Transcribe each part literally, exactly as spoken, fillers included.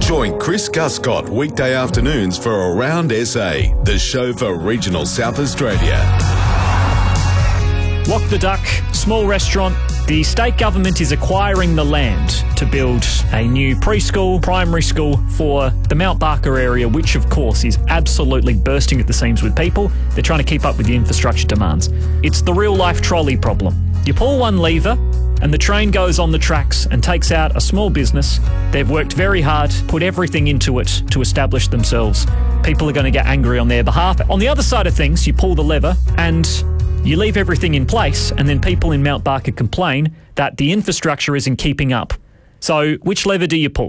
Join Chris Guscott weekday afternoons for Around S A, the show for regional South Australia. Walk the Duck, small restaurant. The state government is acquiring the land to build a new preschool, primary school for the Mount Barker area, which of course is absolutely bursting at the seams with people. They're trying to keep up with the infrastructure demands. It's the real life trolley problem. You pull one lever and the train goes on the tracks and takes out a small business. They've worked very hard, put everything into it to establish themselves. People are going to get angry on their behalf. On the other side of things, you pull the lever and you leave everything in place, and then people in Mount Barker complain that the infrastructure isn't keeping up. So which lever do you pull?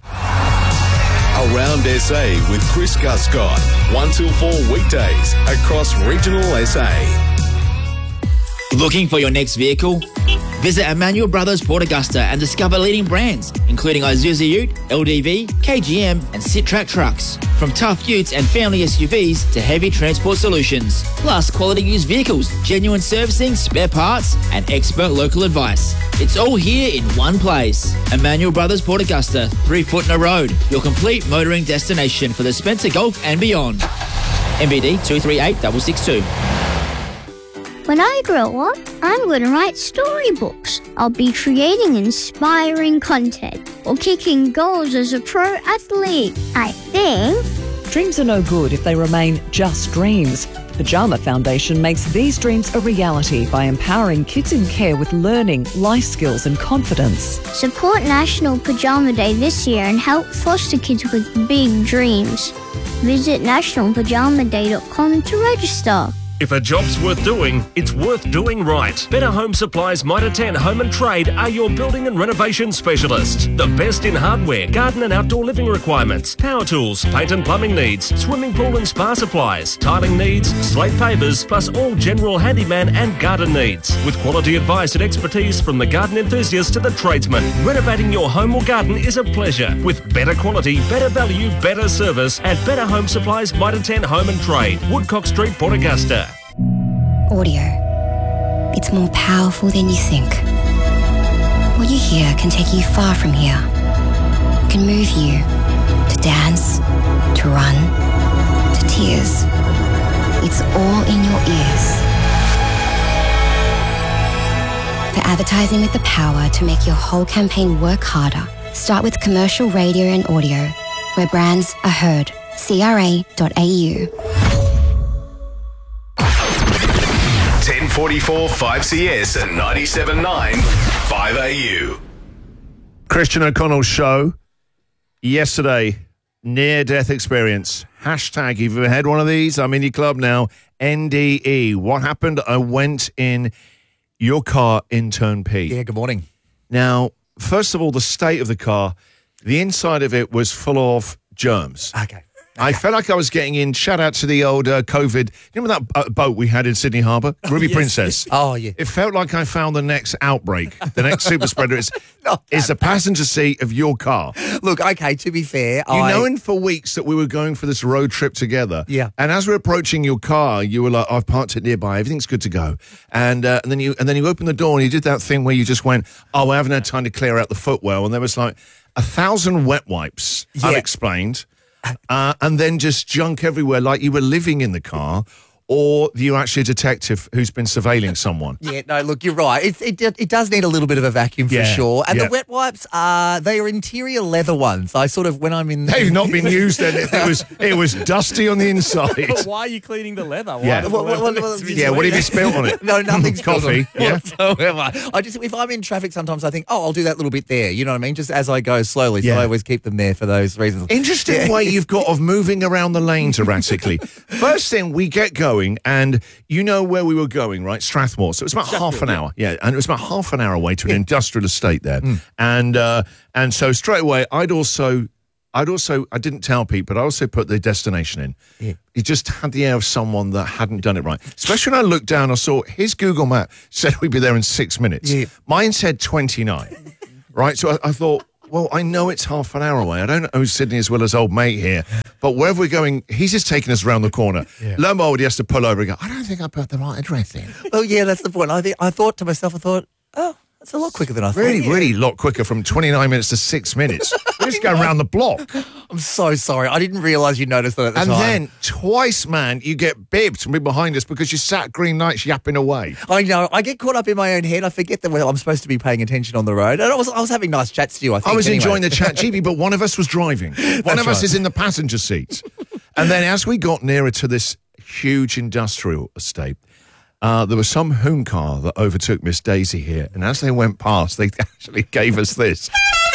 Around S A with Chris Guscott, one till four weekdays across regional S A. Looking for your next vehicle? Visit Emmanuel Brothers Port Augusta and discover leading brands, including Isuzu Ute, L D V, K G M and Citrac trucks. From tough utes and family S U Vs to heavy transport solutions. Plus quality used vehicles, genuine servicing, spare parts and expert local advice. It's all here in one place. Emmanuel Brothers Port Augusta, three Footner Road, your complete motoring destination for the Spencer Golf and beyond. M B D two three eight six six two. When I grow up, I'm going to write storybooks. I'll be creating inspiring content or kicking goals as a pro athlete. I think. Dreams are no good if they remain just dreams. The Pyjama Foundation makes these dreams a reality by empowering kids in care with learning, life skills and confidence. Support National Pyjama Day this year and help foster kids with big dreams. Visit national pyjama day dot com to register. If a job's worth doing, it's worth doing right. Better Home Supplies Mitre ten Home and Trade are your building and renovation specialists. The best in hardware, garden and outdoor living requirements, power tools, paint and plumbing needs, swimming pool and spa supplies, tiling needs, slate pavers, plus all general handyman and garden needs. With quality advice and expertise from the garden enthusiast to the tradesman, renovating your home or garden is a pleasure. With better quality, better value, better service at Better Home Supplies Mitre ten Home and Trade, Woodcock Street, Port Augusta. Audio. It's more powerful than you think. What you hear can take you far from here. It can move you to dance, to run, to tears. It's all in your ears. For advertising with the power to make your whole campaign work harder, start with commercial radio and audio, where brands are heard. C R A dot A U. ten forty-four five C S and ninety-seven point nine five A U. Christian O'Connell's show yesterday, near-death experience. Hashtag, you've ever had one of these? I'm in your club now. N D E. What happened? I went in your car in Turn P. Yeah, good morning. Now, first of all, the state of the car, the inside of it was full of germs. Okay. I felt like I was getting in. Shout out to the old uh, COVID. You remember that uh, boat we had in Sydney Harbour? Ruby yes. Princess. Oh, yeah. It felt like I found the next outbreak. The next super spreader is, is the passenger seat of your car. Look, okay, to be fair, You I... knowing for weeks that we were going for this road trip together. Yeah. And as we're approaching your car, you were like, I've parked it nearby. Everything's good to go. And, uh, and then you and then you opened the door and you did that thing where you just went, oh, I haven't had time to clear out the footwell. And there was like a thousand wet wipes, Yeah. unexplained. Uh, and then just junk everywhere like you were living in the car, or you're actually a detective who's been surveilling someone. Yeah, no, look, you're right. It, it, it does need a little bit of a vacuum for Yeah, sure. And yeah. the wet wipes, are they are interior leather ones. I sort of, when I'm in... They've not been used then. It, it was it was dusty on the inside. But why are you cleaning the leather? Why Yeah. does the Well, well, leather well, need to be Yeah, what have you spilled on it? No, nothing's Coffee, yeah. whatsoever. I just, if I'm in traffic sometimes I think, oh, I'll do that little bit there. You know what I mean? Just as I go slowly. So Yeah. I always keep them there for those reasons. Interesting Yeah. way you've got of moving around the lanes erratically. First thing, we get going, and you know where we were going, right? Strathmore. So it was about half an hour. Yeah, and it was about half an hour away to an industrial estate there. And uh, and so straight away, I'd also, I'd also, I didn't tell Pete, but I also put the destination in. Yeah. He just had the air of someone that hadn't done it right. Especially when I looked down, I saw his Google map said we'd be there in six minutes. Yeah. Mine said twenty-nine. Right, so I, I thought, well, I know it's half an hour away. I don't know Sydney as well as old mate here. But wherever we're going, he's just taking us around the corner. Yeah. Lo and behold, he has to pull over and go, I don't think I put the right address in. Well, yeah, that's the point. I think I thought to myself, I thought, oh, That's a lot quicker than I thought. Really, yeah. really a lot quicker from twenty-nine minutes to six minutes. We just go around the block. I'm so sorry. I didn't realise you noticed that at the and time. then twice, man, you get bibbed from behind us because you sat green lights yapping away. I know. I get caught up in my own head. I forget that well, I'm supposed to be paying attention on the road. And I was, I was having nice chats to you, I think. I was anyway. enjoying the chat, G B, but one of us was driving. One of us right. is in the passenger seat. And then as we got nearer to this huge industrial estate, uh, there was some hoon car that overtook Miss Daisy here. And as they went past, they actually gave us this.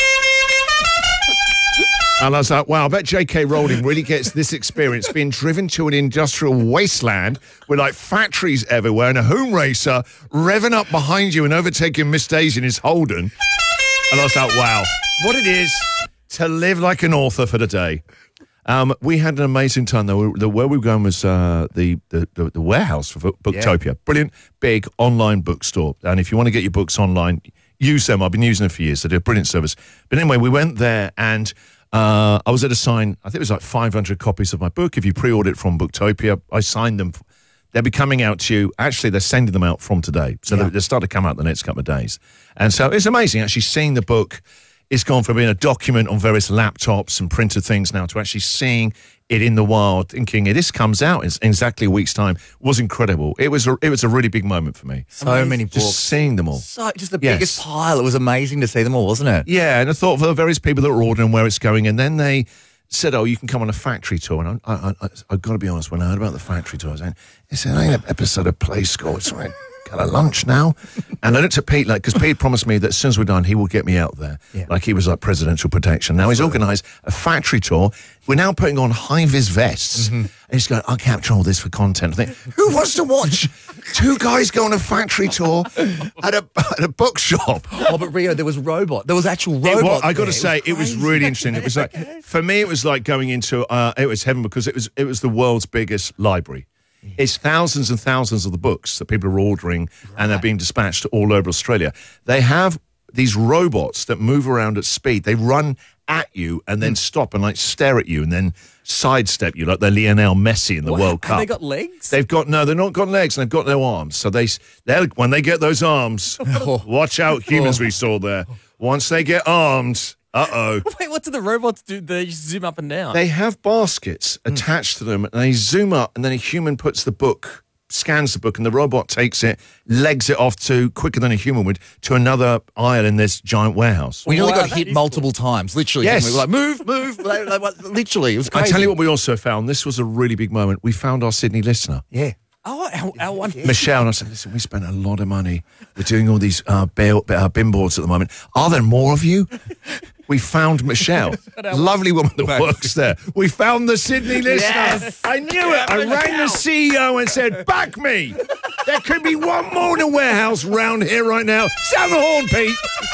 And I was like, wow, I bet J K Rowling really gets this experience being driven to an industrial wasteland with like factories everywhere and a hoon racer revving up behind you and overtaking Miss Daisy in his Holden. And I was like, wow, what it is to live like an author for the day. Um, we had an amazing time, though. The, where we were going was uh, the, the, the, the warehouse for Booktopia. Yeah. Brilliant, big online bookstore. And if you want to get your books online, use them. I've been using them for years. They do a brilliant service. But anyway, we went there and uh, I was at a sign. I think it was like five hundred copies of my book. If you pre-order it from Booktopia, I signed them. They'll be coming out to you. Actually, they're sending them out from today. So yeah. they start to come out the next couple of days. And so it's amazing actually seeing the book. It's gone from being a document on various laptops and printed things now to actually seeing it in the wild, thinking this comes out in exactly a week's time was incredible. It was a, it was a really big moment for me. So amazing. Many books. Just seeing them all. So, just the yes. biggest pile. It was amazing to see them all, wasn't it? Yeah, and I thought for the various people that were ordering where it's going, and then they said, oh, you can come on a factory tour. And I, I, I, I've got to be honest, when I heard about the factory tour, I was saying, it's an episode of Play School. It's like, got a lunch now. And I looked at Pete, like, because Pete promised me that as soon as we're done, he will get me out there. Yeah. Like he was like presidential protection. Now he's organised a factory tour. We're now putting on high-vis vests. Mm-hmm. And he's going, I'll capture all this for content. I think, who wants to watch two guys go on a factory tour at a, at a bookshop? Oh, but Rio, there was robot. There was actual robot. Well, I got to say, it was, it was really interesting. It was like, for me, it was like going into, uh, it was heaven because it was, it was the world's biggest library. It's thousands and thousands of the books that people are ordering right. and they're being dispatched all over Australia. They have these robots that move around at speed. They run at you and then mm. stop and like stare at you and then sidestep you like they're Lionel Messi in the what? World Cup. Have they got legs? They've got, no, they've not got legs and they've got no arms. So they, when they get those arms, watch out, humans we saw there. Once they get armed... Uh-oh. Wait, what do the robots do? They just zoom up and down? They have baskets mm. attached to them, and they zoom up, and then a human puts the book, scans the book, and the robot takes it, legs it off to, quicker than a human would, to another aisle in this giant warehouse. We nearly wow, got hit multiple cool. times, literally. Yes. We were like, move, move. Literally, it was crazy. I tell you what we also found. This was a really big moment. We found our Sydney listener. Yeah. Oh, our, our one. Michelle, and I said, listen, we spent a lot of money. We're doing all these uh, bail, uh, bin boards at the moment. Are there more of you? We found Michelle, lovely woman that works there. We found the Sydney listener. Yes. I knew it. I rang the C E O and said, back me. There could be one more in a warehouse round here right now. Sound the horn, Pete.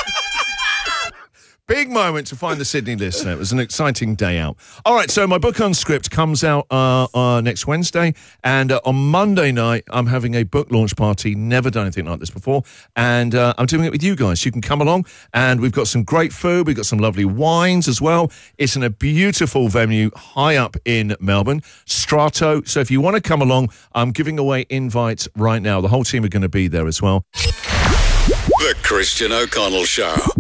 Big moment to find the Sydney listener. It was an exciting day out. All right, so my book Unscript comes out uh, uh, next Wednesday, and uh, on Monday night, I'm having a book launch party. Never done anything like this before, and uh, I'm doing it with you guys. You can come along, and we've got some great food. We've got some lovely wines as well. It's in a beautiful venue high up in Melbourne, Strato. So if you want to come along, I'm giving away invites right now. The whole team are going to be there as well. The Christian O'Connell Show.